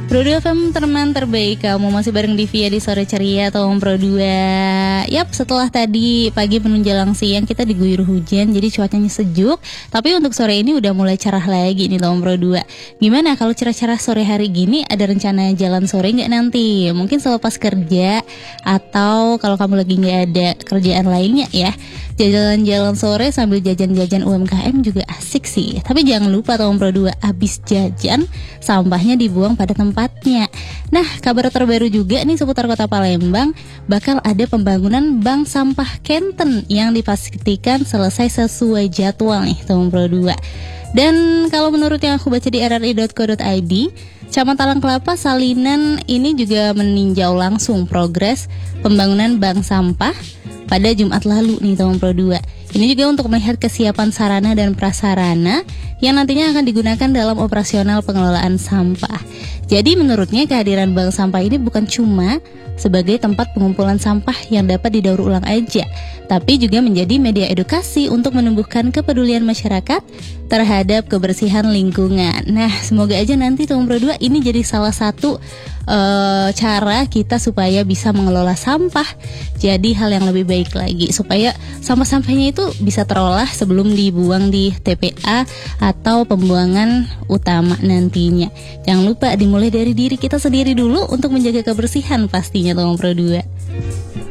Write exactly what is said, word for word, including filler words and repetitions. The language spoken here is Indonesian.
Pro dua F M, teman terbaik kamu, masih bareng Divya di Sore Ceria Tom Pro dua. Yap, setelah tadi pagi menjelang siang kita diguyur hujan, jadi cuacanya sejuk. Tapi untuk sore ini udah mulai cerah lagi nih Tom Pro dua. Gimana kalau cerah-cerah sore hari gini, ada rencana jalan sore nggak nanti? Mungkin selepas kerja, atau kalau kamu lagi nggak ada kerjaan lainnya ya, jalan-jalan sore sambil jajan-jajan U M K M juga asik sih. Tapi jangan lupa Tom Pro dua, abis jajan sampahnya dibuang pada tempatnya. Nah, kabar terbaru juga nih seputar Kota Palembang, bakal ada pembangunan bank sampah Kenten yang dipastikan selesai sesuai jadwal nih Tom Pro dua. Dan kalau menurut yang aku baca di r r i dot co dot i d, Camat Talang Kelapa Salinan ini juga meninjau langsung progres pembangunan bank sampah pada Jumat lalu nih Tom Pro dua. Ini juga untuk melihat kesiapan sarana dan prasarana yang nantinya akan digunakan dalam operasional pengelolaan sampah. Jadi menurutnya kehadiran bank sampah ini bukan cuma sebagai tempat pengumpulan sampah yang dapat didaur ulang aja, tapi juga menjadi media edukasi untuk menumbuhkan kepedulian masyarakat terhadap kebersihan lingkungan. Nah, semoga aja nanti Tom Pro dua ini jadi salah satu uh, cara kita supaya bisa mengelola sampah jadi hal yang lebih baik lagi, supaya sampah-sampahnya itu bisa terolah sebelum dibuang di T P A atau pembuangan utama nantinya. Jangan lupa dimulai dari diri kita sendiri dulu untuk menjaga kebersihan pastinya Tom Pro dua.